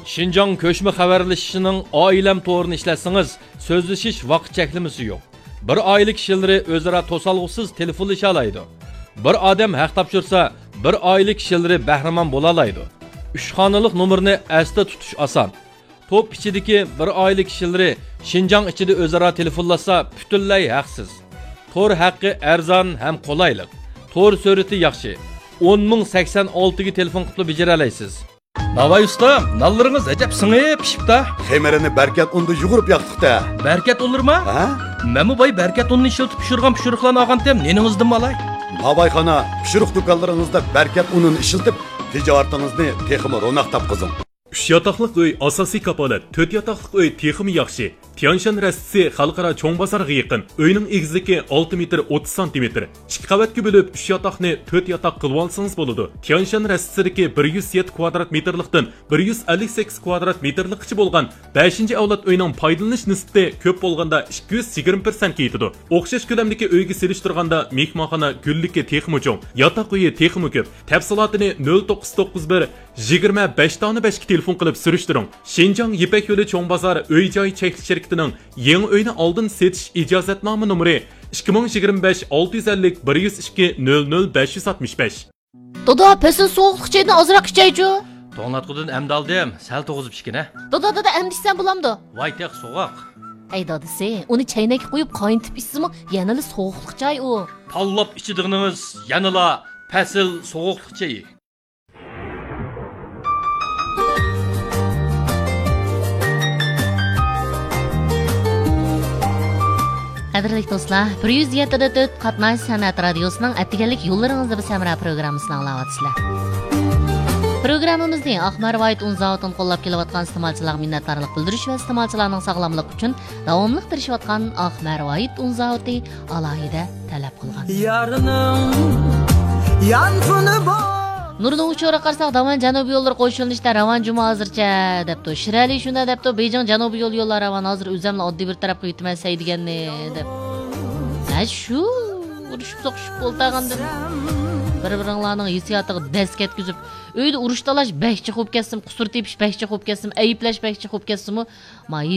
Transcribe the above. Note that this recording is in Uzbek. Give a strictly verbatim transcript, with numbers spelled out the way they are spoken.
Şinjan köşme xabarlashishining oilam to'g'rini ishlasangiz, so'zlashish vaqt cheklamasi yo'q. Bir oila kishilari o'zaro to'salg'usiz telefonlasha oladi. Bir odam haq topshirsa, bir oila kishilari bahramon bo'la oladi. uch xonalik nomerni asda tutish oson. To'p ichidagi bir oila kishilari Şinjan ichida o'zaro telefonlasa, butunlay haqsiz. To'r haqqi arzon ham qulaylik. To'r surati yaxshi. o'n ming sakson olti ga telefon qilib bejara olasiz. Navay usta, nallarınız acab sınıp pişip da. Xemerini berkat undu yugurub yaqtık da. Berkat olur mu? Ha? Məmi bay berkat ununu işiltip pişirgan pişiriklarını ağan tem, neningizdim malay? Babayxana, pişirik dukanlarınızda berkat ununu işiltip, ticaretinizni teximi ronak tapqızın. uch yotoqliq uy asosiy kapolat, to'rt yotoqliq uy texmi yaxshi. Tianshan rastisi xalqaro cho'ng bozorga yaqin. Uyning egizligi olti metr o'ttiz santimetr. ikki qavatga bo'lib uch yotoqni to'rt yotoq qilib olsangiz bo'ladi. Tianshan rastisidagi bir yuz yetti kvadrat metrlikdan bir yuz ellik sakkiz kvadrat metrlikcha bo'lgan beshinchi avlod uyning foydalanish nisbati ko'p bo'lganda ikki yuz yigirma persent yetadi. O'xshash ko'lamdagi uyga selishtirganda mehmonxona gullikka texmi cho'ng, yotoq uyi texmi ko'p. Tafsilotini nol to'qqiz to'qqiz bir yigirma besh dona besh telefon qilib surishtiring. Şinjan Yipak yo'li cho'ng bozor uy-joy cheklik shirkatining yangi uyni oldin setish ijozatnoma nomeri ikki ming yigirma besh olti yuz ellik bir yuz ikki nol nol besh yuz oltmish besh. Doda, pesin soğuqlikçaydan azroq ichaychu. To'nglatqudan amda aldim, sal to'g'izib ishkina. Doda, doda, amdishsan bo'lamdi. Voy teq so'g'oq. Ey dadisi, uni chaynakka qo'yib qayntib ichsimi, yanali so'g'liq chay u. Pallab ichidig'inimiz yanala pasil so'g'liq chay. Qadrli do'stlar, bir yuz yetti nuqta to'rt Qatnash san'at radiosining atganlik yo'llaringizda biz Samara programmasini anglayapsizlar. Programmamizni Ahmar Vayt Unzavotdan qo'llab kelayotgan iste'molchilarga minnatdorlik bildirish va iste'molchilarning sog'lomligi uchun davomli tirishayotgan Ahmar Vayt Unzavoti alohida talab qilgan. Yarining yanfuni bor. Nurning uchora qarsak Davan janubiy yo'llar qo'shilishda Ravan juma hozircha debdi. Shirali shunda debdi. Beijing janubiy yo'l yo'llari Ravan hozir o'zimni oddiy bir tarafga yetmasay deganni deb. Ha shu urushib so'qishib bo'ltaganda bir-biringlarning hissiyotiga dast ketkizib, uyda urush talash bekchi qo'yib ketsim, qusur tepish bekchi qo'yib ketsim, ayiblash bekchi qo'yib ketsimmi?